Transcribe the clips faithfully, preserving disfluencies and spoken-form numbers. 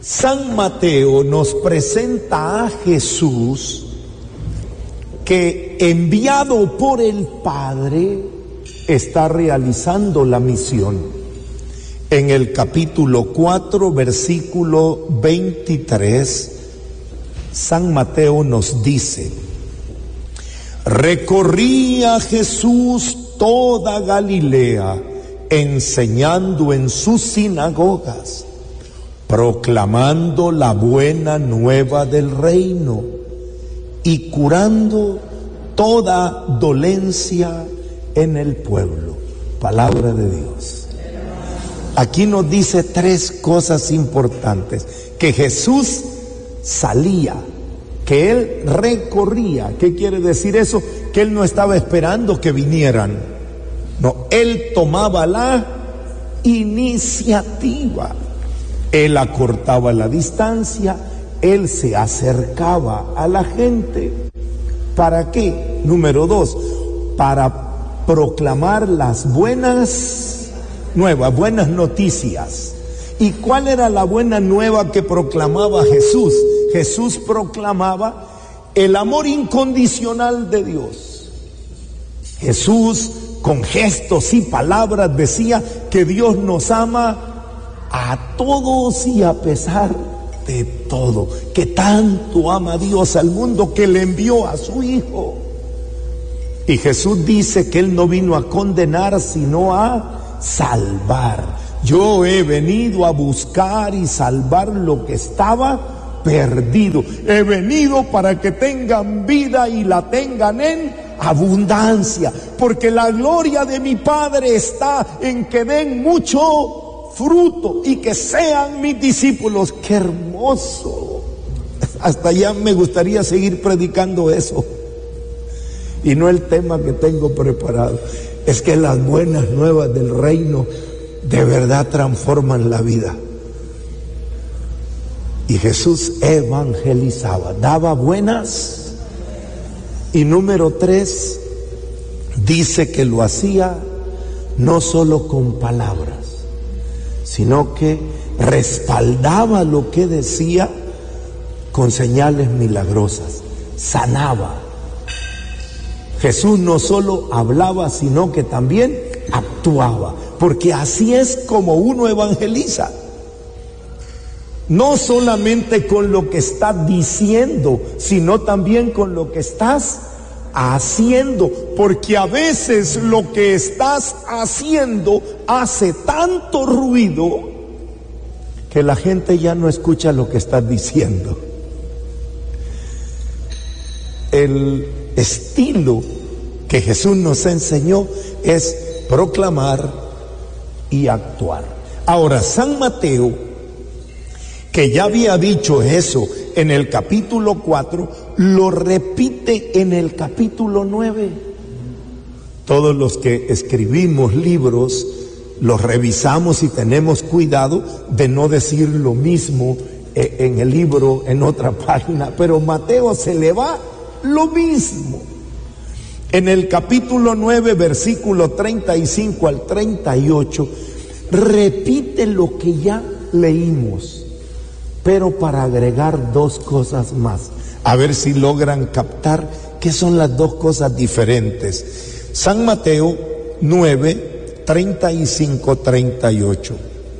San Mateo nos presenta a Jesús que, enviado por el Padre, está realizando la misión. En el capítulo cuatro, versículo veintitrés, San Mateo nos dice: recorría Jesús toda Galilea, enseñando en sus sinagogas, proclamando la buena nueva del reino y curando toda dolencia en el pueblo. Palabra de Dios. Aquí nos dice tres cosas importantes: que Jesús salía, que Él recorría. ¿Qué quiere decir eso? Que Él no estaba esperando que vinieran. No, Él tomaba la iniciativa. Él acortaba la distancia, Él se acercaba a la gente. ¿Para qué? Número dos, para proclamar las buenas nuevas, buenas noticias. ¿Y cuál era la buena nueva que proclamaba Jesús? Jesús proclamaba el amor incondicional de Dios. Jesús, con gestos y palabras, decía que Dios nos ama a todos y a pesar de todo, que tanto ama Dios al mundo que le envió a su Hijo. Y Jesús dice que Él no vino a condenar, sino a salvar. Yo he venido a buscar y salvar lo que estaba perdido. He venido para que tengan vida y la tengan en abundancia, porque la gloria de mi Padre está en que den mucho fruto y que sean mis discípulos. ¡Qué hermoso! Hasta allá me gustaría seguir predicando eso. Y no el tema que tengo preparado. Es que las buenas nuevas del reino de verdad transforman la vida. Y Jesús evangelizaba, daba buenas. Y número tres, dice que lo hacía no solo con palabras, sino que respaldaba lo que decía con señales milagrosas, sanaba. Jesús no solo hablaba, sino que también actuaba, porque así es como uno evangeliza. No solamente con lo que estás diciendo, sino también con lo que estás haciendo, porque a veces lo que estás haciendo hace tanto ruido que la gente ya no escucha lo que estás diciendo. El estilo que Jesús nos enseñó es proclamar y actuar. Ahora, San Mateo, que ya había dicho eso en el capítulo cuatro, lo repite en el capítulo nueve. Todos los que escribimos libros los revisamos y tenemos cuidado de no decir lo mismo en el libro, en otra página, pero Mateo se le va lo mismo. En el capítulo nueve, versículo treinta y cinco al treinta y ocho, repite lo que ya leímos, pero para agregar dos cosas más. A ver si logran captar qué son las dos cosas diferentes. San Mateo nueve, treinta y cinco, treinta y ocho.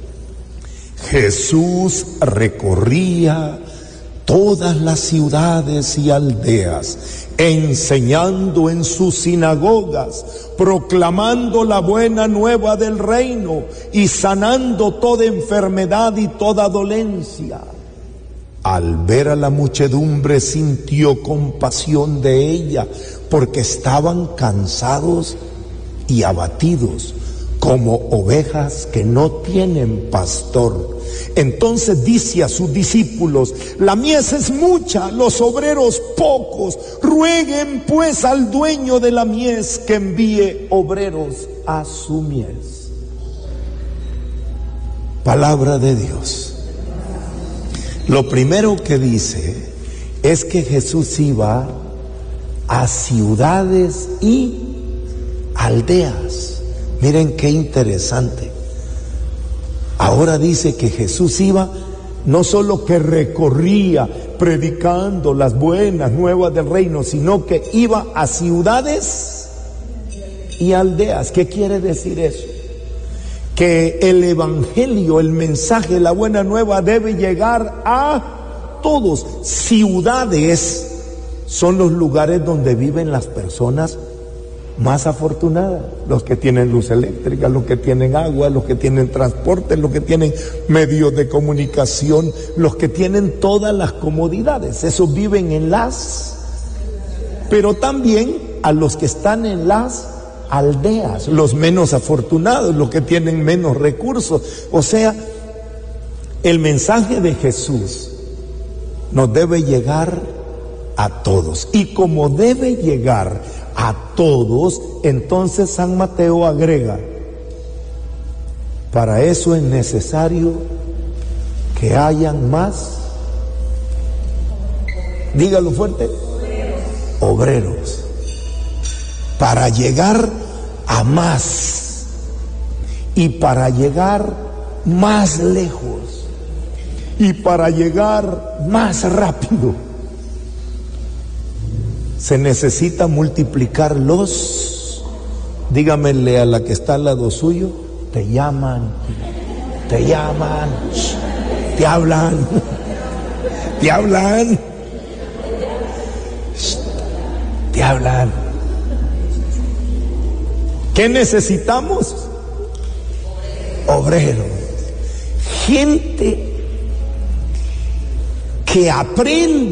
Jesús recorría todas las ciudades y aldeas, enseñando en sus sinagogas, proclamando la buena nueva del reino y sanando toda enfermedad y toda dolencia. Al ver a la muchedumbre sintió compasión de ella, porque estaban cansados y abatidos, como ovejas que no tienen pastor. Entonces dice a sus discípulos: la mies es mucha, los obreros pocos. Rueguen pues al dueño de la mies que envíe obreros a su mies. Palabra de Dios. Lo primero que dice es que Jesús iba a ciudades y aldeas. Miren qué interesante. Ahora dice que Jesús iba no solo que recorría predicando las buenas nuevas del reino, sino que iba a ciudades y aldeas. ¿Qué quiere decir eso? Que el evangelio, el mensaje, la buena nueva debe llegar a todos. Ciudades son los lugares donde viven las personas más afortunadas, los que tienen luz eléctrica, los que tienen agua, los que tienen transporte, los que tienen medios de comunicación, los que tienen todas las comodidades. Esos viven en las, pero también a los que están en las aldeas, los menos afortunados, los que tienen menos recursos. O sea, el mensaje de Jesús nos debe llegar a todos, y como debe llegar a todos, entonces San Mateo agrega: para eso es necesario que hayan más, dígalo fuerte, obreros, para llegar a más y para llegar más lejos y para llegar más rápido. Se necesita multiplicar los, dígamele a la que está al lado suyo, te llaman, te llaman, te hablan, te hablan, te hablan. ¿Qué necesitamos? Obreros, gente que aprende